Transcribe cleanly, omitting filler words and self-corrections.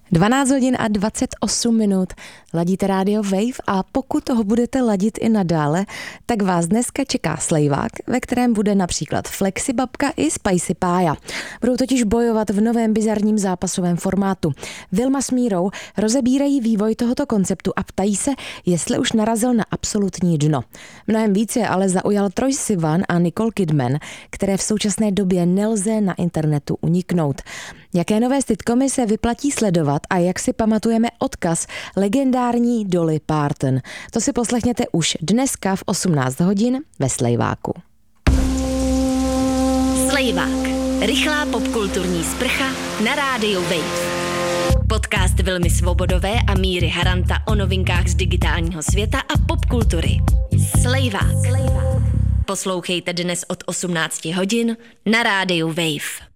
12 hodin a 28 minut. Ladíte rádio Wave a pokud toho budete ladit i nadále, tak vás dneska čeká slejvák, ve kterém bude například Flexibabka i Spicy Pája. Budou totiž bojovat v novém bizarním zápasovém formátu. Vilma s Mírou rozebírají vývoj tohoto konceptu a ptají se, jestli už narazil na absolutní dno. Mnohem více ale zaujal Troye Sivan a Nicole Kidman, které v současné době nelze na internetu uniknout. Jaké nové sitcomy se vyplatí sledovat a jak si pamatujeme odkaz legendární Dolly Parton. To si poslechněte už dneska v 18 hodin ve Slejváku. Slejvák. Rychlá popkulturní sprcha na rádiu Wave. Podcast Vilmy Svobodové a Míry Haranta o novinkách z digitálního světa a popkultury. Slejvák. Poslouchejte dnes od 18 hodin na rádiu Wave.